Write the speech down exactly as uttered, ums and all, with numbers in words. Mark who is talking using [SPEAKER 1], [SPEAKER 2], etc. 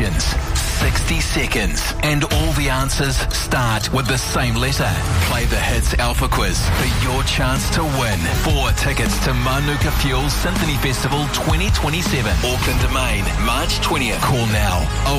[SPEAKER 1] questions, sixty seconds, and all the answers start with the same letter. Play the Hits Alpha Quiz for your chance to win four tickets to Manuka Fuel Symphony Festival twenty twenty-seven, Auckland Domain, March twentieth. Call now